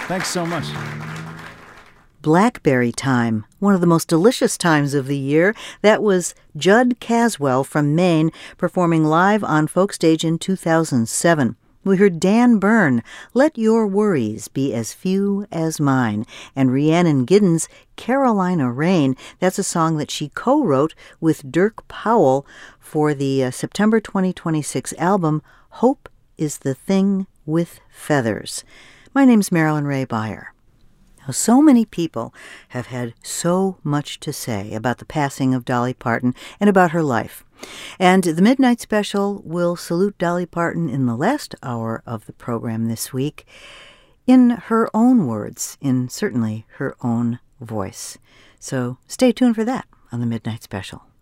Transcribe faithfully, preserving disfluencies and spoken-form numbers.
Thanks so much. Blackberry Time, one of the most delicious times of the year. That was Judd Caswell from Maine performing live on Folkstage in two thousand seven. We heard Dan Byrne, Let Your Worries Be As Few As Mine, and Rhiannon Giddens' Carolina Rain. That's a song that she co-wrote with Dirk Powell for the uh, September twenty twenty-six album, Hope is the Thing with Feathers. My name's Marilyn Ray Beyer. Now, so many people have had so much to say about the passing of Dolly Parton and about her life. And the Midnight Special will salute Dolly Parton in the last hour of the program this week in her own words, in certainly her own voice. So stay tuned for that on the Midnight Special.